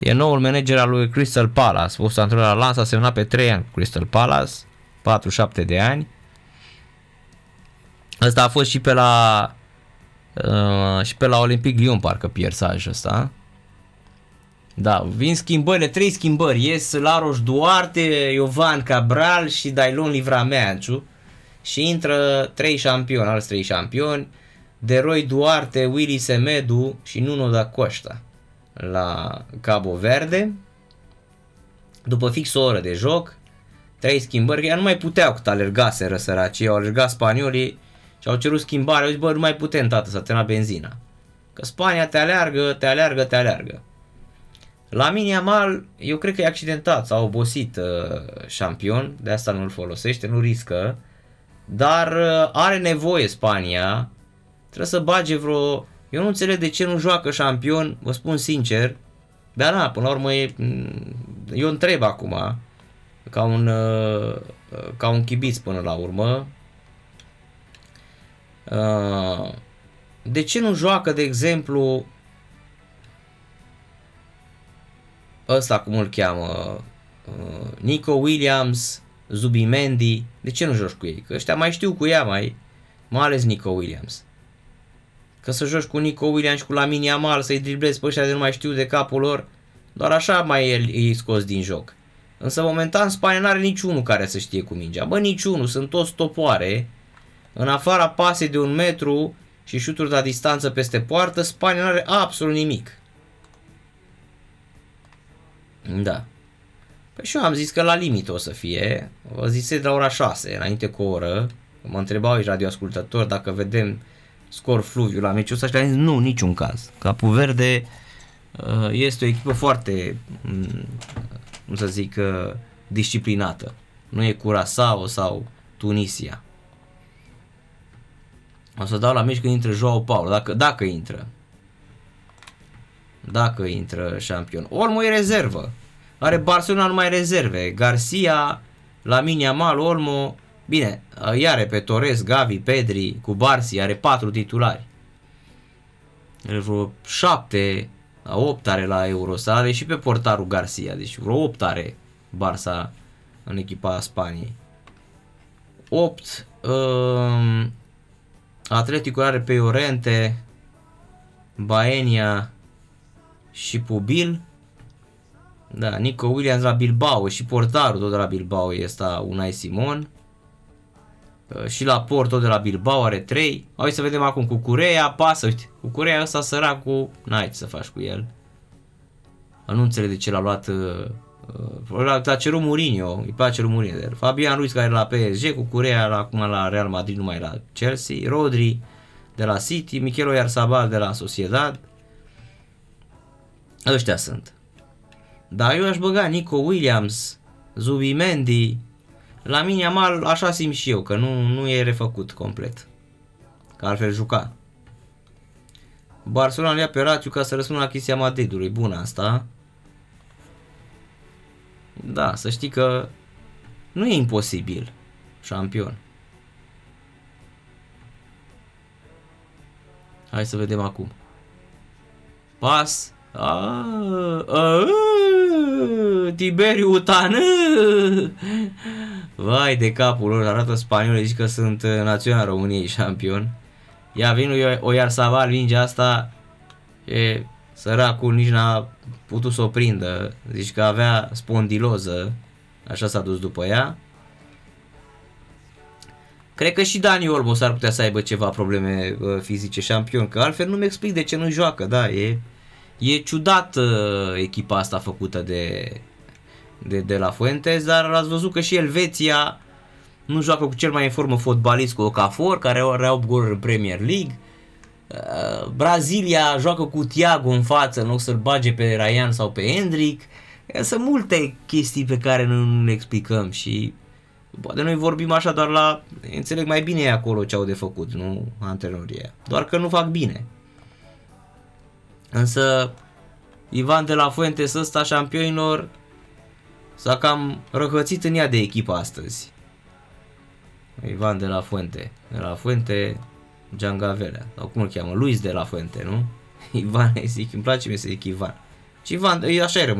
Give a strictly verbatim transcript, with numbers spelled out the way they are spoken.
E noul manager al lui Crystal Palace, fost antrenor la Lens, a semnat pe trei ani cu Crystal Palace, patruzeci și șapte de ani. Ăsta a fost și pe la uh, și pe la Olympique Lyon, parcă piersajul ăsta. Da, vin schimbările, trei schimbări, ies Laros Duarte, Iovan Cabral și Dailon Livrameanciu și intră trei șampioni, alți trei șampioni, Deroy Duarte, Willy Semedo și Nuno da Costa la Cabo Verde. După fix o oră de joc, trei schimbări, că nu mai puteau cât alergaseră săracii, au alergat spaniolii și au cerut schimbare, au zis, bă, nu mai putem, tată, să termina benzina. Că Spania te aleargă, te aleargă, te aleargă. Lamine Yamal, eu cred că e accidentat, s-a obosit uh, șampion, de asta nu-l folosește, nu riscă, dar uh, are nevoie Spania, trebuie să bage vreo, eu nu înțeleg de ce nu joacă șampion, vă spun sincer, dar na, până la urmă e, eu întreb acum, ca un, uh, ca un chibiț până la urmă, uh, de ce nu joacă, de exemplu, ăsta cum îl cheamă, uh, Nico Williams, Zubimendi, de ce nu joci cu ei? Că ăștia mai știu cu ea, mai, mai ales Nico Williams. Că să joci cu Nico Williams și cu Lamine Yamal, să-i driblezi pe ăștia de nu mai știu de capul lor, doar așa mai îi scos din joc. Însă momentan Spania n-are niciunul care să știe cu mingea. Bă, niciunul, sunt toți topoare. În afara pasei de un metru și șuturi de la distanță peste poartă, Spania n-are absolut nimic. Da. Păi și eu am zis că la limită o să fie. O zise de la ora șase, înainte cu o oră. Mă întrebau aici radioascultători dacă vedem scor fluviu la meciul ăsta și le-am zis nu, niciun caz. Capo Verde este o echipă foarte, cum să zic, disciplinată. Nu e Curaçao sau Tunisia. O să dau la meci când intră Joao Paulo, dacă, dacă intră. Dacă intră șampion. Olmo e rezervă. Are Barcelona numai rezerve. Garcia, Lamine Yamal, Olmo. Bine, iar pe Torres, Gavi, Pedri, cu Barsi, are patru titulari. Are vreo șapte, opt are la Eurostar, are și pe portarul Garcia, deci vreo opt are Barça în echipa Spaniei. opt. Um, Atletico are pe Llorente, Baenia și Pubil. Da, Nico Williams la Bilbao și portarul tot de la Bilbao este Unai Simon. Și la Porto de la Bilbao are trei. Hai să vedem acum cu Curea, pasă, uite, cu Curea ăsta săracul, n-ai ce să faci cu el. Nu înțeleg de ce l-a luat, uh, l-a cerut Mourinho, îi place lui Mourinho. Fabian Ruiz care e la P S G, cu Curea la, acum la Real Madrid, numai la Chelsea, Rodri de la City, Mikel Oyarzabal de la Sociedad. Ăștia sunt. Dar eu aș băga Nico Williams, Zubimendi, Lamine Yamal, așa simt și eu, că nu, nu e refăcut complet. Că altfel juca. Barcelona ia pe Rațiu ca să răspundă la chestia Madridului. Bună asta. Da, să știi că nu e imposibil. Șampion. Hai să vedem acum. Pas. Aaaa, aaaa, Tiberiu Utană. Vai de capul lor, arată spaniolii, zic că sunt național României șampion. Ia vin Oyarzabal, mingea asta e săracul, nici n-a putut să o prindă, zici că avea spondiloză, așa s-a dus după ea. Cred că și Dani Olmo s-ar putea să aibă ceva probleme fizice șampion, că altfel nu-mi explic de ce nu joacă, da, e, e ciudat uh, echipa asta făcută de, de, de la Fuentes, dar ați văzut că și Elveția nu joacă cu cel mai în formă fotbalist, cu Okafor, care are opt goluri în Premier League. Uh, Brazilia joacă cu Thiago în față, în loc să-l bage pe Ryan sau pe Hendrick. Sunt multe chestii pe care nu le explicăm și poate noi vorbim așa doar la, înțeleg mai bine acolo ce au de făcut, nu antrenoria. Doar că nu fac bine. Însă Ivan de la Fuentes ăsta, șampionilor, s-a cam răhățit în ea de echipa astăzi. Ivan de la Fuente, de la Fuente Giangavelea, sau cum îl cheamă, Luis de la Fuente, nu? Ivan, zic, îmi place mie să zic Ivan. Și Ivan, așa e